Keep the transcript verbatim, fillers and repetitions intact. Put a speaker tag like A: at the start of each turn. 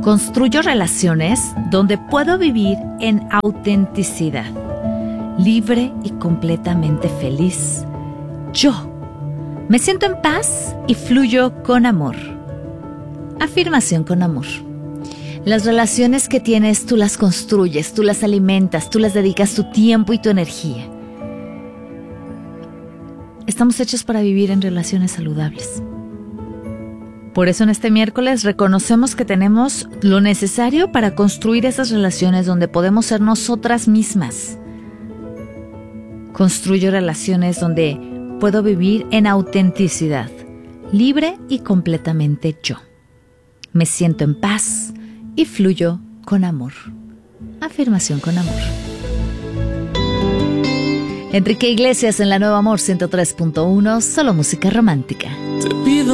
A: Construyo relaciones donde puedo vivir en autenticidad, libre y completamente feliz. Yo me siento en paz y fluyo con amor. Afirmación con amor. Las relaciones que tienes tú las construyes, tú las alimentas, tú les dedicas tu tiempo y tu energía. Estamos hechos para vivir en relaciones saludables. Por eso en este miércoles reconocemos que tenemos lo necesario para construir esas relaciones donde podemos ser nosotras mismas. Construyo relaciones donde puedo vivir en autenticidad, libre y completamente yo. Me siento en paz y fluyo con amor. Afirmación con amor. Enrique Iglesias en La Nueva Amor ciento tres punto uno, solo música romántica.
B: Te pido